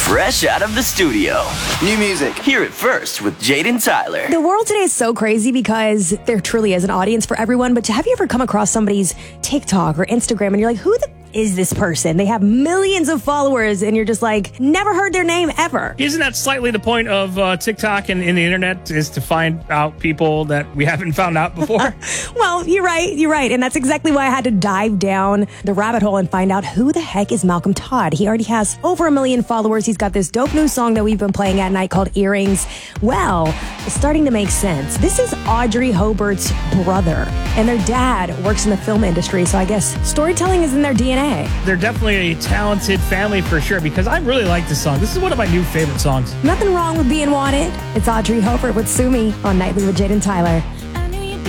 Fresh out of the studio. New music. Hear it first with Jaden Tyler. The world today is so crazy because there truly is an audience for everyone. But have you ever come across somebody's TikTok or Instagram and you're like, who the is this person? They have millions of followers and you're just like, never heard their name ever. Isn't that slightly the point of TikTok and in the internet, is to find out people that we haven't found out before? Well, you're right. And that's exactly why I had to dive down the rabbit hole and find out who the heck is Malcolm Todd. He already has over 1 million followers. He's got this dope new song that we've been playing at night called Earrings. Well, it's starting to make sense. This is Audrey Hobart's brother, and their dad works in the film industry, so I guess storytelling is in their DNA. They're definitely a talented family for sure, because I really like this song. This is one of my new favorite songs. Nothing wrong with being wanted. It's Audrey Hobart with Sue Me on Nightly with Jaden Tyler.